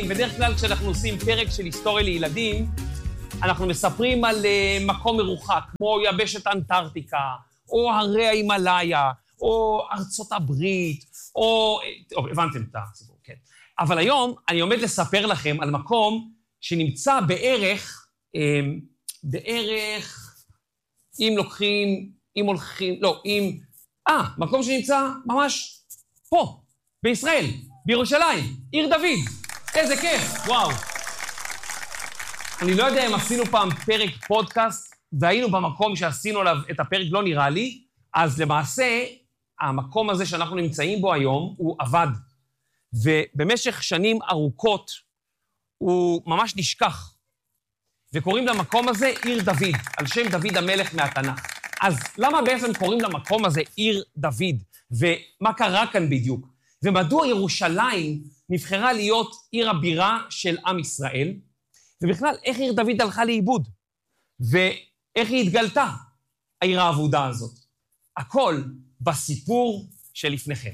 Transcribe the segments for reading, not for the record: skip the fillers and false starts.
בדרך כלל כשאנחנו עושים פרק של היסטוריה לילדים, אנחנו מספרים על מקום מרוחק, כמו יבשת אנטארקטיקה, או הרי ההימאליה, או ארצות הברית, או... טוב, הבנתם את הסיפור, כן. אבל היום אני עומד לספר לכם על מקום שנמצא בערך, מקום שנמצא ממש פה, בישראל, בירושלים, עיר דוד. איזה כיף, וואו. אני לא יודע אם עשינו פעם פרק פודקאסט, והיינו במקום שעשינו עליו את הפרק, לא נראה לי, אז למעשה, המקום הזה שאנחנו נמצאים בו היום, הוא עבד. ובמשך שנים ארוכות, הוא ממש נשכח. וקוראים למקום הזה עיר דוד, על שם דוד המלך מהתנ"ך. אז למה בעצם קוראים למקום הזה עיר דוד? ומה קרה כאן בדיוק? ומדוע ירושלים נבחרה להיות עיר הבירה של עם ישראל? ובכלל, איך עיר דוד הלכה לאיבוד? ואיך היא התגלתה, העיר האבודה הזאת? הכל בסיפור שלפניכם.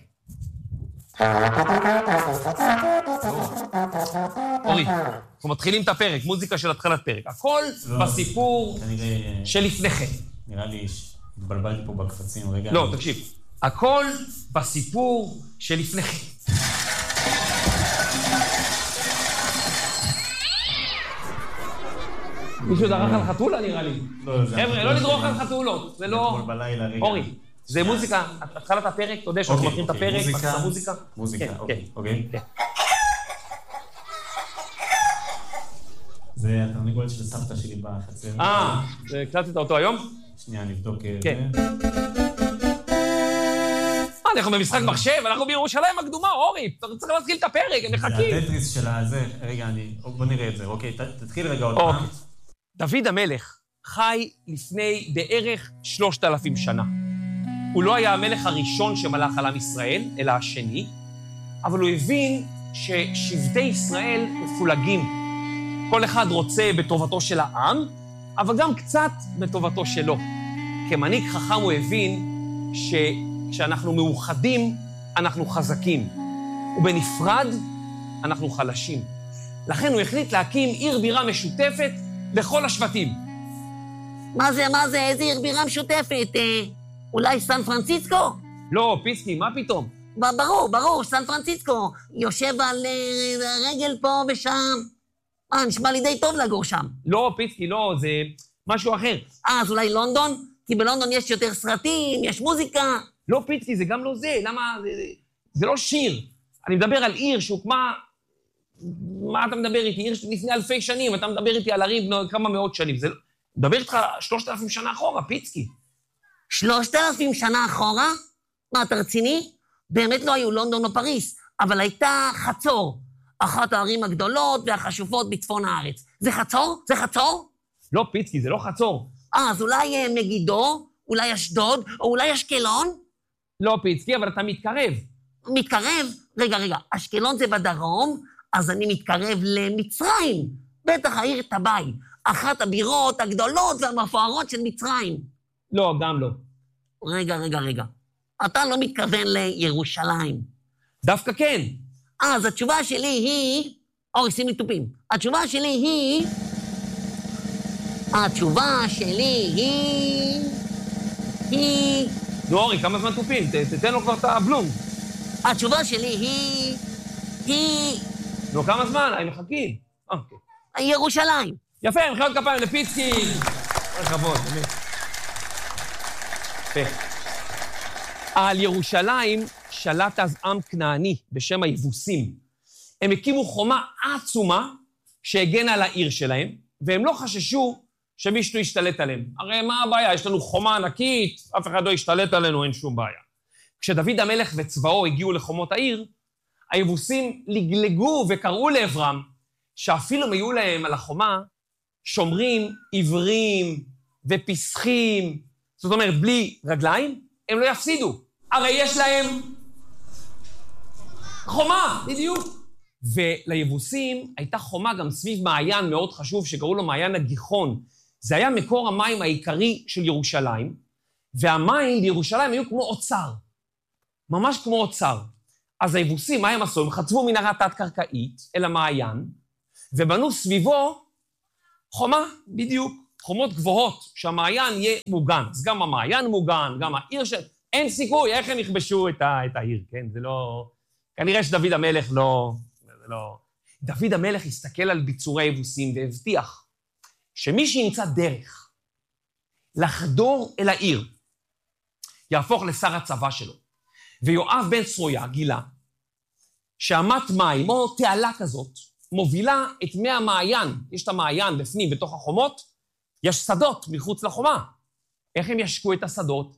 אורי, אנחנו מתחילים את הפרק, מוזיקה של התחלת פרק. הכל בסיפור שלפניכם. נראה לי שהתבלבלתי פה בקפצים, רגע. לא, תקשיב. הכל בסיפור שלפניכם. מישהו דרך על חתולה נראה לי. חבר'ה, לא לדרוך על חתולות, זה לא... אורי, זה מוזיקה, התחלת הפרק, אתה יודע שאנחנו מתחילים את הפרק, מוזיקה. מוזיקה, אוקיי. זה התרנגולת של סבתא שלי בחצר. הקלטת אותו היום? שנייה, נבדוק את כן. זה. אנחנו במשחק מחשב, אנחנו בירושלים הקדומה, אורי, אתה צריך להתחיל את הפרק, הם מחכים. זה הטטריס של הזה, רגע, בוא נראה את זה, אוקיי, תתחיל רגע עוד פעם. דוד המלך חי לפני בערך 3,000 שנה. הוא לא היה המלך הראשון שמלך על עם ישראל, אלא השני, אבל הוא הבין ששבטי ישראל מפולגים. כל אחד רוצה בטובתו של העם, אבל גם קצת בטובתו שלו. כמנהיג חכם הוא הבין שכשאנחנו מאוחדים, אנחנו חזקים, ובנפרד, אנחנו חלשים. לכן הוא החליט להקים עיר בירה משותפת לכל השבטים. מה זה? איזה עיר בירה משותפת? אולי סן פרנסיסקו? לא, פיסקי, מה פתאום? ברור, סן פרנסיסקו. יושב על רגל פה ושם. נשמע לי די טוב לגור שם. לא, פיסקי, לא, זה משהו אחר. אז אולי לונדון? כי בלונדון יש יותר סרטים, יש מוזיקה. לא, פיסקי, זה גם לא זה. למה? זה לא שיר. אני מדבר על עיר שהוקמה... מה אתה מדבר איתי? עיר לפני אלפי שנים, אתה מדבר איתי על ערים כמה מאות שנים. זה... מדבר איתך 3,000 שנה אחורה, פיצקי. 3,000 שנה אחורה? מה, אתה רציני? באמת לא היו לונדון או פריס, אבל הייתה חצור, אחת הערים הגדולות והחשובות בצפון הארץ. זה חצור? זה חצור? לא, פיצקי, זה לא חצור. אז אולי מגידו, אולי אשדוד, או אולי אשקלון? לא, פיצקי, אבל אתה מתקרב. מתקרב? רגע, אשקלון זה בדרום, אז אני מתקרב למצרים. בטח העיר טבעי, אחת הבירות הגדולות והמפוארות של מצרים. לא, גם לא. רגע. אתה לא מתכוון לירושלים. דווקא כן. אז התשובה שלי היא... אורי, שים לי תופים. התשובה שלי היא... נו, אורי, כמה זמן תופים? תתן לו כבר את הבלום. התשובה שלי היא... נו, כמה זמן? אני מחכים. אוקיי. ירושלים. יפה, מחיאות כפיים לפיצקי. רחבות, באמת. יפה. על ירושלים שלט אז עם כנעני בשם היבוסים. הם הקימו חומה עצומה שהגנה על העיר שלהם, והם לא חששו שמישהו ישתלט עליהם. הרי מה הבעיה? יש לנו חומה ענקית, אף אחד לא ישתלט עלינו, אין שום בעיה. כשדוד המלך וצבאו הגיעו לחומות העיר, היבוסים לגלגו וקראו לעברם, שאפילו הם היו להם על החומה שומרים עיוורים ופסחים, זאת אומרת, בלי רגליים, הם לא יפסידו. הרי יש להם חומה, בדיוק. וליבוסים הייתה חומה גם סביב מעיין מאוד חשוב, שקראו לו מעיין הגיחון. זה היה מקור המים העיקרי של ירושלים, והמים בירושלים היו כמו אוצר. ממש כמו אוצר. אז היבוסים, מה הם עשו? הם חצבו מנהרה תת-קרקעית אל המעיין, ובנו סביבו חומה, בדיוק, חומות גבוהות, שהמעיין יהיה מוגן. אז גם המעיין מוגן, גם העיר אין סיכוי, איך הם יכבשו את העיר, כן? זה לא... כנראה שדוד המלך לא... דוד המלך הסתכל על ביצורי היבוסים והבטיח שמי שימצא דרך לחדור אל העיר, יהפוך לשר הצבא שלו. ויואב בן צרויה גילה שאמת מים, או תעלה כזאת, מובילה את מי המעיין. יש את המעיין בפנים, בתוך החומות, יש שדות מחוץ לחומה. איך הם ישקו את השדות?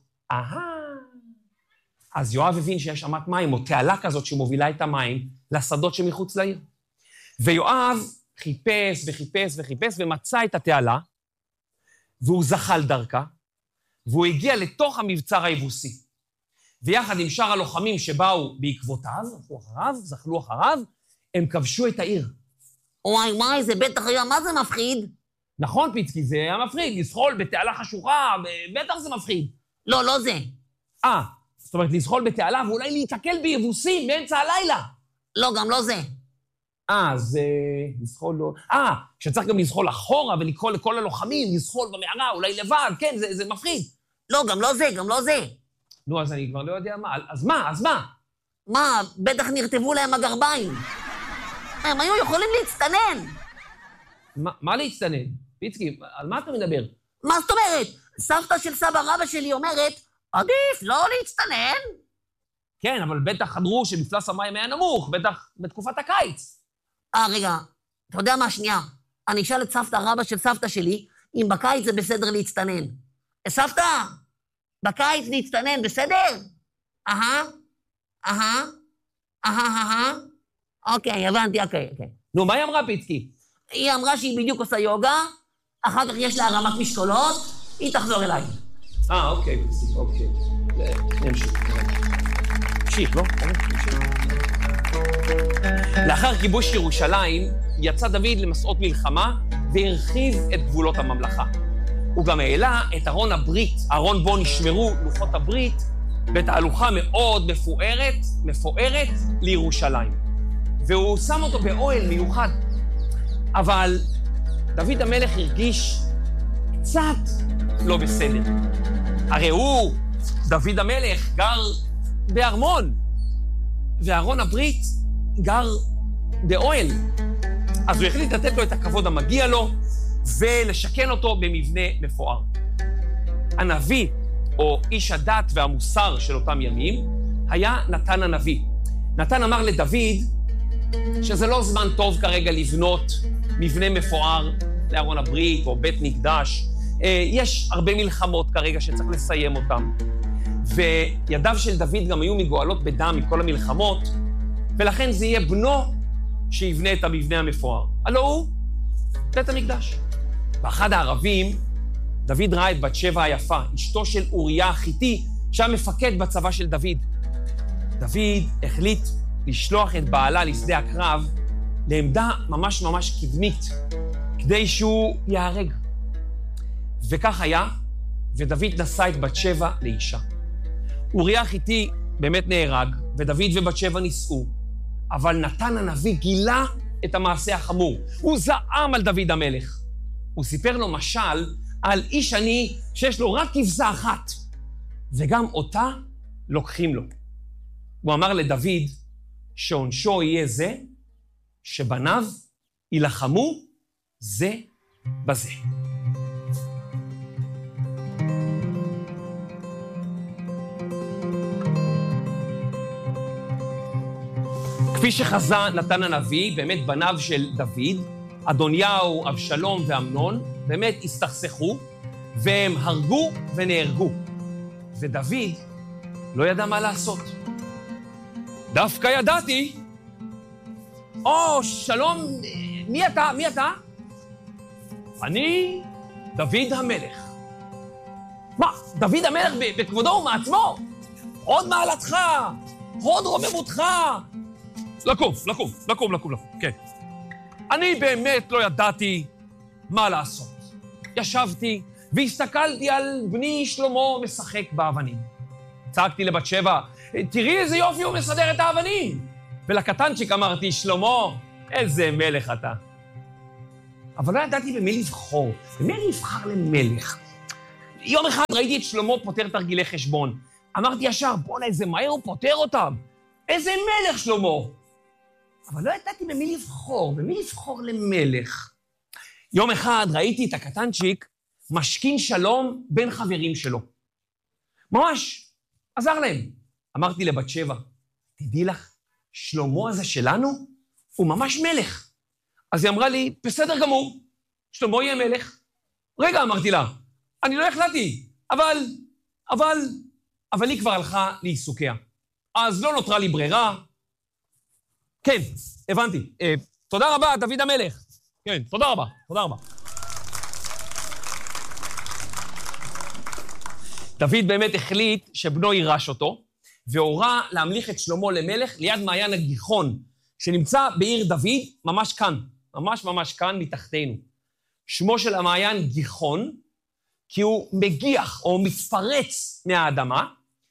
אז יואב הבין שיש אמת מים, או תעלה כזאת שמובילה את המים לשדות שמחוץ לעיר. ויואב חיפש וחיפש וחיפש ומצא את התעלה, והוא זחל דרכה, והוא הגיע לתוך המבצר היבוסי. ויחד עם שאר הלוחמים שבאו בעקבותיו, זחלו אחריו, הם כבשו את העיר. וואי, זה בטח היה, מה זה מפחיד? נכון, פיצקי, זה היה מפחיד, לזחול בתעלה חשוכה, בטח זה מפחיד. לא זה. זאת אומרת, לזחול בתעלה ואולי להתקל ביבוסים באמצע הלילה. לא, גם לא זה. זה לזחול לא... שצריך גם לזחול אחורה ולקרוא לכל הלוחמים, לזחול במערה, אולי לבד, כן, זה מפחיד. לא, גם לא זה. נו, אז אני כבר לא יודע מה. אז מה? מה, בטח נרטבו להם הגרביים. הם היו יכולים להצטנן. מה להצטנן? פיצקי, על מה אתה מדבר? מה זאת אומרת? סבתא של סבא רבא שלי אומרת, עדיף לא להצטנן. כן, אבל בטח חדרו שמפלס המים היה נמוך, בטח בתקופת הקיץ. רגע, אתה יודע מה? שנייה. אני אשאל את סבתא רבא של סבתא שלי, אם בקיץ זה בסדר להצטנן. סבתא, בקיץ להצטנן, בסדר? אוקיי, הבנתי, אוקיי. נו, מה היא אמרה, פיצקי? היא אמרה שהיא בדיוק עושה יוגה, אחר כך יש לה הרמת משקולות, היא תחזור אליי. אוקיי, אוקיי. נמשיך, לא? לאחר כיבוש ירושלים, יצא דוד למסעות מלחמה והרחיב את גבולות הממלכה. הוא גם העלה את ארון הברית, ארון בו נשמרו לוחות הברית, בתהלוכה מאוד מפוארת לירושלים. והוא שם אותו באוהל מיוחד. אבל דוד המלך הרגיש קצת לא בסדר. הרי הוא, דוד המלך, גר בארמון, וארון הברית גר באוהל. אז הוא החליט לתת לו את הכבוד המגיע לו, ולשכן אותו במבנה מפואר. הנביא, או איש הדת והמוסר של אותם ימים, היה נתן הנביא. נתן אמר לדוד שזה לא זמן טוב כרגע לבנות מבנה מפואר לארון הברית או בית מקדש. יש הרבה מלחמות כרגע שצריך לסיים אותם. וידיו של דוד גם היו מגואלות בדם מכל המלחמות, ולכן זה יהיה בנו שיבנה את המבנה המפואר. הלא הוא בית המקדש. באחד הערבים, דוד ראה את בת שבע היפה, אשתו של אוריה החיתי, שהיה מפקד בצבא של דוד. דוד החליט לשלוח את בעלה לשדה הקרב לעמדה ממש קדמית, כדי שהוא יהרג. וכך היה, ודוד נשא את בת שבע לאישה. אוריה החיתי באמת נהרג, ודוד ובת שבע נישאו, אבל נתן הנביא גילה את המעשה החמור. הוא זעם על דוד המלך. הוא סיפר לו משל על איש עני שיש לו רק כבשה אחת, וגם אותה לוקחים לו. הוא אמר לדוד שעונשו יהיה זה שבניו ילחמו זה בזה. כפי שחזה נתן הנביא, באמת בניו של דוד, אדוניהו, אבשלום ואמנון, באמת הסתכסכו, והם הרגו ונהרגו. ודוד לא ידע מה לעשות. דווקא ידעתי. שלום, מי אתה? אני דוד המלך. מה, דוד המלך בכבודו ומעצמו? הוד מעלתך, הוד רוממותך. לקום, כן. אני באמת לא ידעתי מה לעשות. ישבתי והסתכלתי על בני שלמה משחק באבנים. צעקתי לבת שבע, תראי איזה יופי הוא מסדר את האבנים. ולקטנצ'יק אמרתי, שלמה, איזה מלך אתה. אבל לא ידעתי במי לבחור. במי אני אבחר למלך? יום אחד ראיתי את שלמה פותר תרגילי חשבון. אמרתי ישר, בוא'נה, איזה מהר הוא פותר אותם. איזה מלך שלמה. אבל לא ידעתי במי לבחור למלך. יום אחד ראיתי את הקטנצ'יק משכין שלום בין חברים שלו. ממש, עזר להם. אמרתי לבת שבע, תדעי לך, שלמה הזה שלנו הוא ממש מלך. אז היא אמרה לי, בסדר גמור, שלמה יהיה מלך. רגע, אמרתי לה, אני לא החלטתי, אבל היא כבר הלכה לעיסוקיה. אז לא נותרה לי ברירה. כן, הבנתי. תודה רבה, דוד המלך. כן, תודה רבה. דוד באמת החליט שבנו יירש אותו, והורה להמליך את שלמה למלך ליד מעיין הגיחון, שנמצא בעיר דוד, ממש כאן, ממש כאן מתחתנו. שמו של המעיין גיחון, כי הוא מגיח או מתפרץ מהאדמה,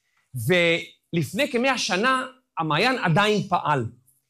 ולפני כ100 שנה המעיין עדיין פעל.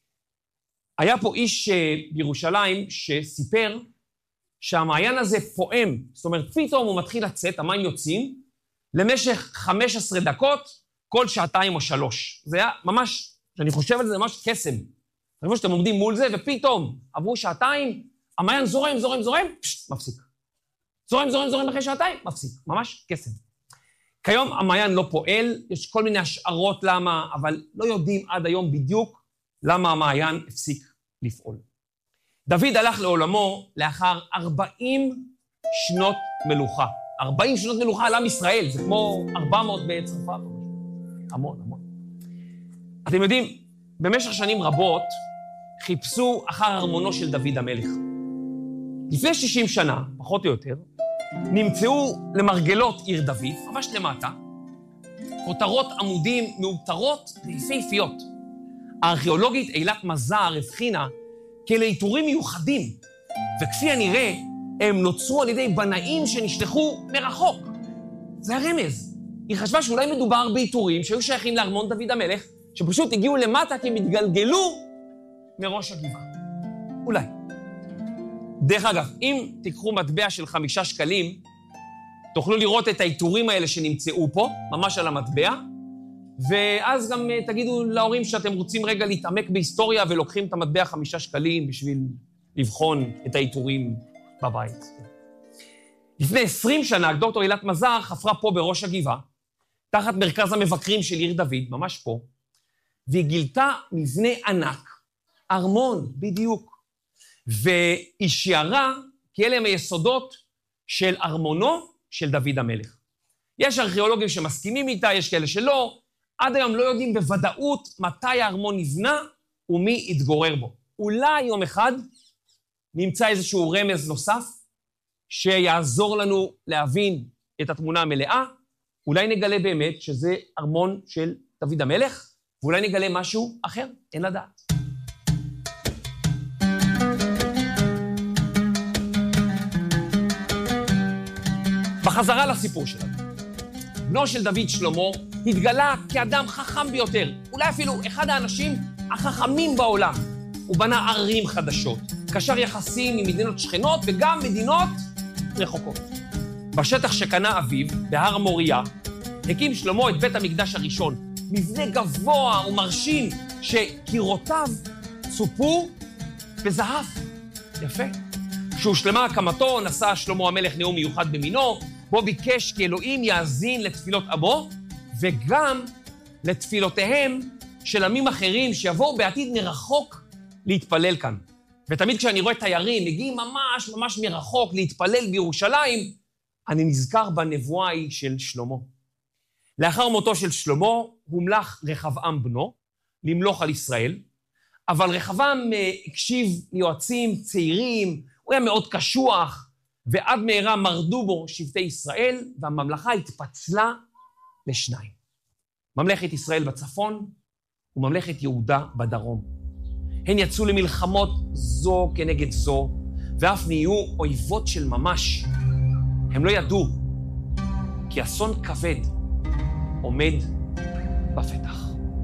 היה פה איש בירושלים שסיפר שהמעיין הזה פועם, זאת אומרת, פתאום הוא מתחיל לצאת, המים יוצאים, למשך 15 דקות, כל 2 או 3. זה היה ממש, שאני חושב על זה, ממש קסם. אני חושב שאתם עומדים מול זה, ופתאום עברו 2, המעיין זורם, מפסיק. זורם אחרי 2, מפסיק. ממש קסם. כיום המעיין לא פועל, יש כל מיני השערות למה, אבל לא יודעים עד היום בדיוק למה המעיין הפסיק לפעול. דוד הלך לעולמו לאחר 40 שנות מלוכה. 40 שנות מלוכה על עם ישראל, זה כמו 400 בצרפת. המון. אתם יודעים, במשך שנים רבות חיפשו אחר ארמונו של דוד המלך. לפני 60 שנה, פחות או יותר, נמצאו למרגלות עיר דוד, ממש למטה, כותרות עמודים מאותרות ויפהפיות. הארכיאולוגית אילת מזר הבחינה כאלה עיטורים מיוחדים, וכפי הנראה, הם נוצרו על ידי בנאים שנשלחו מרחוק. זה הרמז. היא חשבה שאולי מדובר בעיטורים שהיו שייכים לארמון דוד המלך, שפשוט הגיעו למטה כי הם התגלגלו מראש הגבעה. אולי. דרך אגב, אם תיקחו מטבע של 5 שקלים, תוכלו לראות את העיטורים האלה שנמצאו פה, ממש על המטבע, ואז גם תגידו להורים שאתם רוצים רגע להתעמק בהיסטוריה ולוקחים את המטבע 5 שקלים בשביל לבחון את העיטורים בבית. לפני 20 שנה, דוקטור אילת מזר חפרה פה בראש הגבעה, תחת מרכז המבקרים של עיר דוד, ממש פה, והיא גילתה מבנה ענק, ארמון, בדיוק, והיא שיערה כי אלה הם היסודות של ארמונו של דוד המלך. יש ארכיאולוגים שמסכימים איתה, יש כאלה שלא, עד היום לא יודעים בוודאות מתי הארמון נבנה ומי יתגורר בו. אולי יום אחד נמצא איזשהו רמז נוסף שיעזור לנו להבין את התמונה המלאה, אולי נגלה באמת שזה ארמון של דוד המלך, ואולי נגלה משהו אחר, אין לדעת. בחזרה לסיפור שלנו. בנו של דוד שלמה התגלה כאדם חכם ביותר, אולי אפילו אחד האנשים החכמים בעולם. הוא בנה ערים חדשות, קשר יחסים עם מדינות שכנות וגם מדינות רחוקות. בשטח שקנה אביו, בהר מוריה, הקים שלמה את בית המקדש הראשון, מבנה גבוה ומרשים שקירותיו צופו בזהב. יפה. כשהושלמה הקמתו, נשא שלמה המלך נאום מיוחד במינו, בו ביקש כי אלוהים יאזין לתפילות אבו, וגם לתפילותיהם של עמים אחרים שיבואו בעתיד מרחוק להתפלל כאן. ותמיד כשאני רואה תיירים, מגיעים ממש מרחוק להתפלל בירושלים, אני נזכר בנבואה ההיא של שלמה. לאחר מותו של שלמה, הומלך רחבעם בנו למלוך על ישראל, אבל רחבעם הקשיב ליועצים צעירים, הוא היה מאוד קשוח, ועד מהרה מרדו בו שבטי ישראל, והממלכה התפצלה לשניים. ממלכת ישראל בצפון, וממלכת יהודה בדרום. הן יצאו למלחמות זו כנגד זו, ואף נהיו אויבות של ממש. הם לא ידעו, כי אסון כבד עומד בפתח.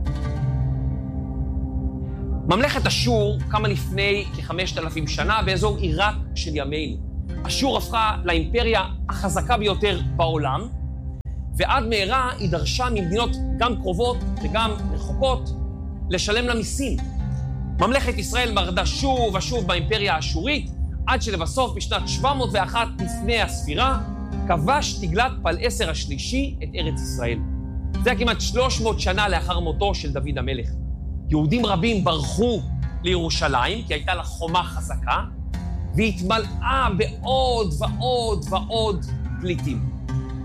ממלכת אשור קמה לפני כ-5,000 שנה באזור עיראק של ימינו. אשור הפכה לאימפריה החזקה ביותר בעולם, ועד מהרה היא דרשה ממדינות גם קרובות וגם רחוקות לשלם לה מיסים. ממלכת ישראל מרדה שוב ושוב באימפריה האשורית, עד שלבסוף בשנת 701 לפני הספירה, כבש תגלת פלעשר השלישי את ארץ ישראל. זה היה כמעט 300 שנה לאחר מותו של דוד המלך. יהודים רבים ברחו לירושלים, כי הייתה לה חומה חזקה, והיא התמלאה בעוד ועוד ועוד פליטים.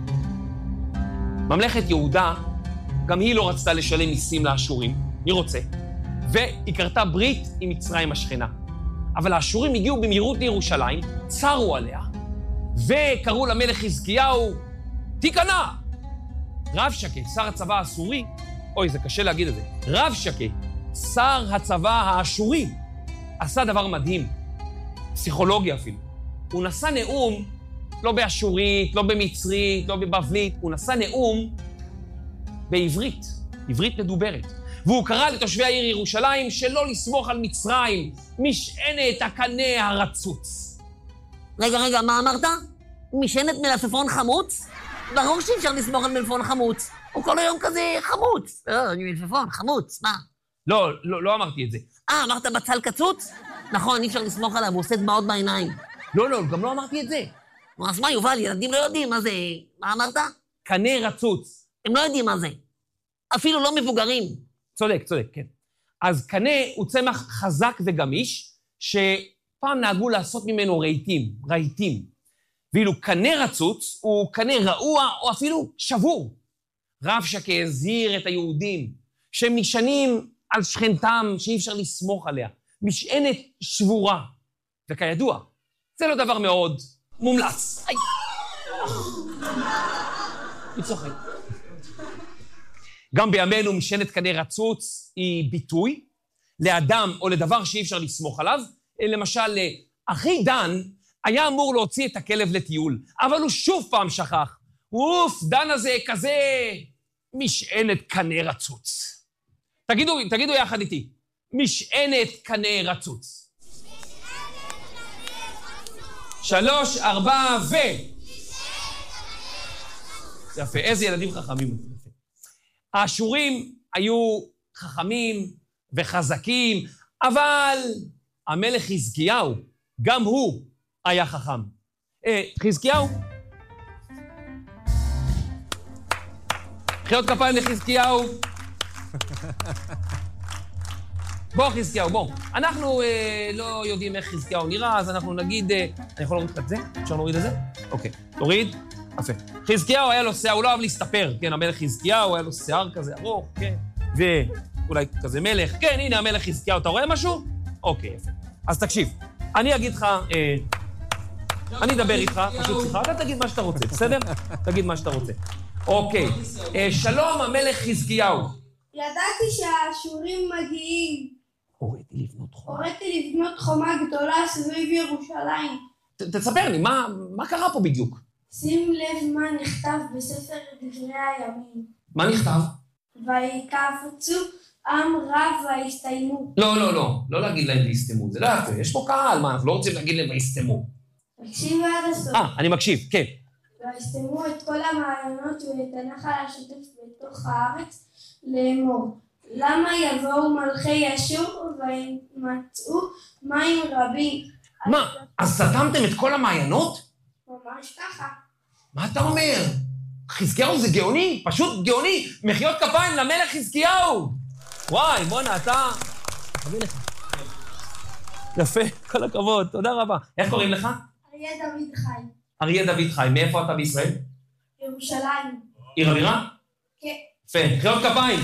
ממלכת יהודה, גם היא לא רצתה לשלם מיסים לאשורים, מי רוצה? והיא קרתה ברית עם מצרים השכנה. אבל האשורים הגיעו במהירות לירושלים, צרו עליה, וקראו למלך חזקיהו, תיכנע! רבשקה, שר הצבא האסורי, אוי, זה קשה להגיד את זה, רבשקה, שר הצבא האשורי, עשה דבר מדהים, פסיכולוגיה אפילו. הוא נשא נאום, לא באשורית, לא במצרית, לא בבבלית, הוא נשא נאום בעברית, עברית מדוברת. והוא קרא לתושבי העיר ירושלים שלא לסמוך על מצרים, משענת הקנה הרצוץ. רגע, מה אמרת? משענת מלפפון חמוץ? ברור שאי אפשר לסמוך על מלפפון חמוץ. הוא כל היום כזה חמוץ. מלפפון, חמוץ, מה? לא אמרתי את זה. אמרת בצל קצוץ? נכון, אי אפשר לסמוך עליו, הוא עושה דמעות בעיניים. לא, גם לא אמרתי את זה. אז מה, יובל, ילדים לא יודעים מה זה... מה אמרת? קנה רצוץ. הם לא יודעים מה זה. אפילו לא מבוגרים. צודק, כן. אז קנה הוא צמח חזק וגמיש, שפעם נהגו לעשות ממנו רהיטים. ואילו קנה רצוץ הוא קנה רעוע או אפילו שבור. רבשקה הזהיר את היהודים שהם נשענים על שכנתם שאי אפשר לסמוך עליה. משענת שבורה. וכידוע, זה לא דבר מאוד מומלץ. היא צוחקת. גם בימינו משענת קנה רצוץ היא ביטוי לאדם או לדבר שאי אפשר לסמוך עליו. למשל, אחי דן היה אמור להוציא את הכלב לטיול, אבל הוא שוב פעם שכח. דן הזה כזה משענת קנה רצוץ. תגידו יחד איתי, משענת קנה רצוץ. 3, 4 ו... יפה, איזה ילדים חכמים. האשורים היו חכמים וחזקים, אבל המלך חזקיהו, גם הוא היה חכם. חזקיהו? מחיאות כפיים לחזקיהו. בוא, חזקיהו, בוא. אנחנו לא יודעים איך חזקיהו נראה, אז אנחנו נגיד... אני יכול להוריד לך את זה? אפשר להוריד את זה? אוקיי. תוריד. יפה. חזקיהו היה לו שיער, הוא לא אוהב להסתפר. כן, המלך חזקיהו היה לו שיער כזה ארוך, כן. ואולי כזה מלך. כן, הנה המלך חזקיהו. אתה רואה משהו? אוקיי, יפה. אז תקשיב. אני אגיד לך... אני אדבר איתך, פשוט שיחה. אתה תגיד מה שאתה רוצה, בסדר? תגיד מה שאתה רוצה. אוקיי. שלום, המלך חזקיהו. ידעתי שהאשורים מגיעים. הוריתי לבנות חומה גדולה סביב ירושלים. תספר לי, מה קרה פה בדיוק? שים לב מה נכתב בספר דברי הימים. מה נכתב? ויקבצו עם רב ויסתיימו. לא להגיד להם ויסתיימו, זה לא יפה. יש פה קהל, מה, אנחנו לא רוצים להגיד להם ויסתיימו. תקשיב עד הסוף. אני מקשיב, כן. ויסתיימו את כל המעיינות ואת הנחל השוטף בתוך הארץ לאמור. למה יבואו מלכי אשור וימצאו מים רבים? מה, אז סתמתם את כל המעיינות? ממש ככה. מה אתה אומר? חזקיהו זה גאוני, פשוט גאוני. מחיאות כפיים למלך חזקיהו. וואי, בונה, אתה... תביא לך. יפה, כל הכבוד, תודה רבה. איך קוראים לך? אריה דוד חי. אריה דוד חי, מאיפה אתה בישראל? ירושלים. עיר הבירה? כן. יפה, מחיאות כפיים.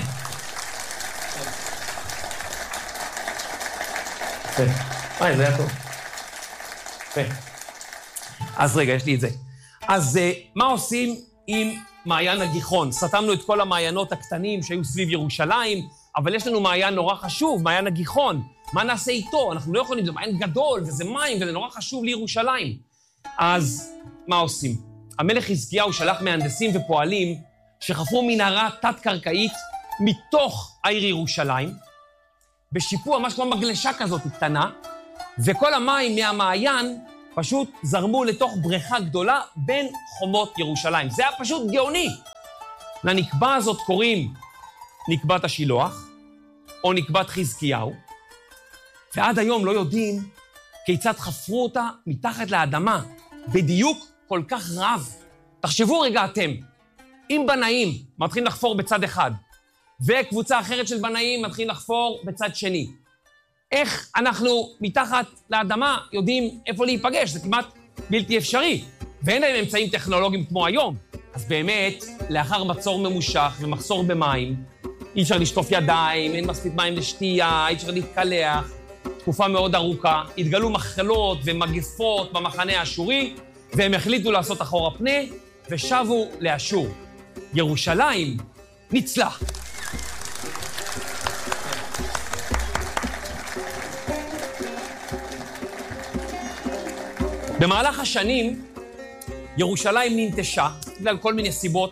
יפה. וואי, זה היה טוב. יפה. אז רגע, יש לי את זה. אז מה עושים עם מעיין הגיחון? סתמנו את כל המעיינות הקטנים שהיו סביב ירושלים, אבל יש לנו מעיין נורא חשוב, מעיין הגיחון. מה נעשה איתו? אנחנו לא יכולים, זה מעיין גדול, וזה מים, וזה נורא חשוב לירושלים. אז מה עושים? המלך חזקיהו שלח מהנדסים ופועלים שחפרו מנהרה תת-קרקעית מתוך העיר ירושלים, בשיפוע, ממש כמו מגלשה כזאת קטנה, וכל המים מהמעיין פשוט זרמו לתוך בריכה גדולה בין חומות ירושלים. זה היה פשוט גאוני. לנקבה הזאת קוראים נקבת השילוח, או נקבת חזקיהו, ועד היום לא יודעים כיצד חפרו אותה מתחת לאדמה, בדיוק כל כך רב. תחשבו רגע אתם, אם בנאים מתחילים לחפור בצד אחד, וקבוצה אחרת של בנאים מתחילים לחפור בצד שני, איך אנחנו מתחת לאדמה יודעים איפה להיפגש? זה כמעט בלתי אפשרי, ואין להם אמצעים טכנולוגיים כמו היום. אז באמת, לאחר מצור ממושך ומחסור במים, אי אפשר לשטוף ידיים, אין מספיק מים לשתייה, אי אפשר להתקלח, תקופה מאוד ארוכה, התגלו מחלות ומגפות במחנה האשורי, והם החליטו לעשות אחורה פנה, ושבו לאשור. ירושלים ניצלה. במהלך השנים, ירושלים ננטשה, בגלל כל מיני סיבות,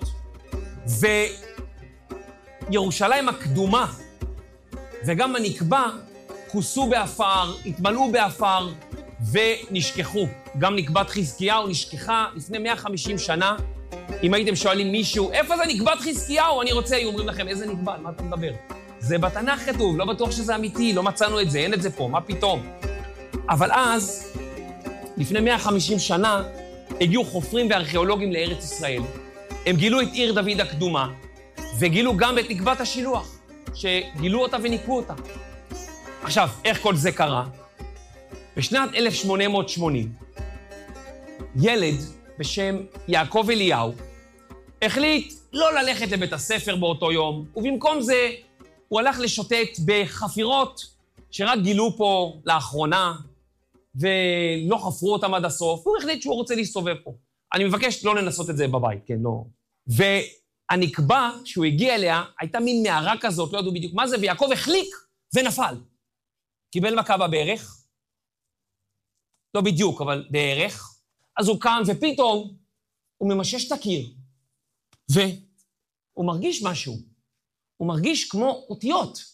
וירושלים הקדומה וגם הנקבה כוסו באפר, התמלאו באפר ונשכחו. גם נקבת חזקיהו נשכחה לפני 150 שנה. אם הייתם שואלים מישהו, איפה זה נקבת חזקיהו? אני רוצה, היו אומרים לכם, איזה נקבה? מה אתה מדבר? זה בתנ"ך כתוב, לא בטוח שזה אמיתי, לא מצאנו את זה, אין את זה פה, מה פתאום? אבל אז, לפני 150 שנה, הגיעו חופרים וארכיאולוגים לארץ ישראל. הם גילו את עיר דוד הקדומה, וגילו גם את נקבת השילוח, שגילו אותה וניקו אותה. עכשיו, איך כל זה קרה? בשנת 1880, ילד בשם יעקב אליהו החליט לא ללכת לבית הספר באותו יום, ובמקום זה הוא הלך לשוטט בחפירות שרק גילו פה לאחרונה, ולא חפרו אותם עד הסוף. הוא החליט שהוא רוצה להסתובב פה. אני מבקש לא לנסות את זה בבית, כן, לא. והנקבה שהוא הגיע אליה הייתה מין מערה כזאת, לא ידעו בדיוק מה זה, ויעקב החליק ונפל. קיבל מכה בברך, לא בדיוק, אבל בערך. אז הוא קם, ופתאום הוא ממשש את הקיר, והוא מרגיש משהו. הוא מרגיש כמו אותיות.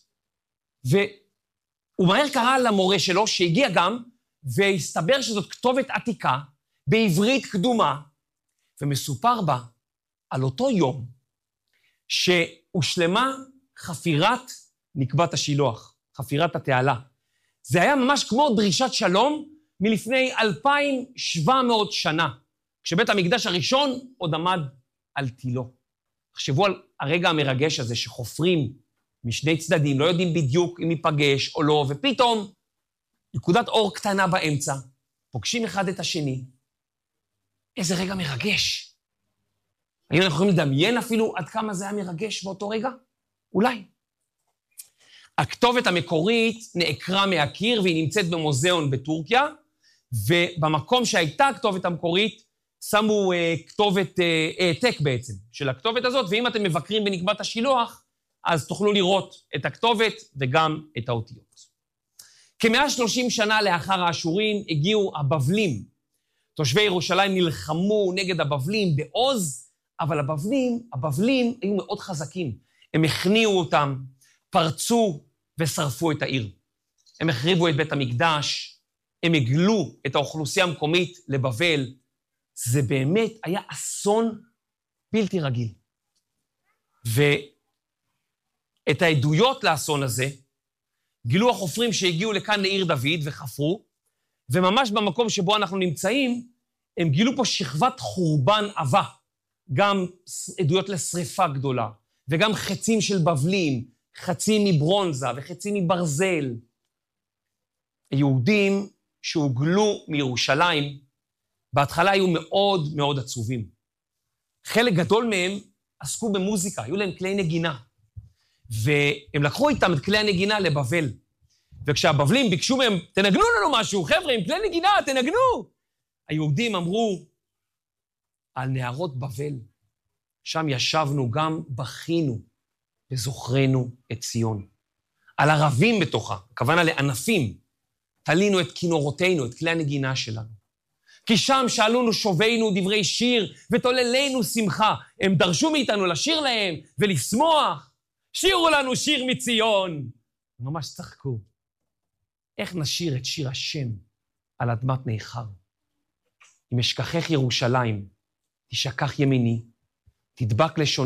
והוא מהר קרא למורה שלו, שהגיע גם, והסתבר שזאת כתובת עתיקה, בעברית קדומה, ומסופר בה על אותו יום, שהושלמה חפירת נקבת השילוח, חפירת התעלה. זה היה ממש כמו דרישת שלום מלפני 2,700 שנה, כשבית המקדש הראשון עוד עמד על תילו. תחשבו על הרגע המרגש הזה שחופרים משני צדדים, לא יודעים בדיוק אם ייפגש או לא, ופתאום נקודת אור קטנה באמצע, פוגשים אחד את השני. איזה רגע מרגש. האם אנחנו יכולים לדמיין אפילו עד כמה זה היה מרגש באותו רגע? אולי. הכתובת המקורית נעקרה מהקיר, והיא נמצאת במוזיאון בטורקיה, ובמקום שהייתה הכתובת המקורית, שמו כתובת העתק בעצם של הכתובת הזאת, ואם אתם מבקרים בנקבת השילוח, אז תוכלו לראות את הכתובת וגם את האותיות. כ-130 שנה לאחר האשורים הגיעו הבבלים. תושבי ירושלים נלחמו נגד הבבלים בעוז, אבל הבבלים היו מאוד חזקים. הם הכניעו אותם, פרצו ושרפו את העיר. הם החריבו את בית המקדש, הם הגלו את האוכלוסייה המקומית לבבל. זה באמת היה אסון בלתי רגיל. ואת העדויות לאסון הזה, גילו החופרים שהגיעו לכאן לעיר דוד וחפרו, וממש במקום שבו אנחנו נמצאים, הם גילו פה שכבת חורבן עבה, גם עדויות לשריפה גדולה, וגם חצים של בבלים, חצים מברונזה וחצים מברזל. היהודים שהוגלו מירושלים, בהתחלה היו מאוד מאוד עצובים. חלק גדול מהם עסקו במוזיקה, היו להם כלי נגינה. והם לקחו איתם את כלי הנגינה לבבל. וכשהבבלים ביקשו מהם, תנגנו לנו משהו, חבר'ה, עם כלי נגינה, תנגנו. היהודים אמרו, על נהרות בבל, שם ישבנו גם בכינו, וזוכרנו את ציון. על ערבים בתוכה, הכוונה לענפים, תלינו את כינורותינו, את כלי הנגינה שלנו. כי שם שאלונו שובינו דברי שיר, ותוללנו שמחה. הם דרשו מאיתנו לשיר להם ולשמוח. שירו לנו שיר מציון. ממש צחקו. איך נשיר את שיר השם על אדמת ניכר? אם אשכחך ירושלים, תשכח ימיני, תדבק לשוני,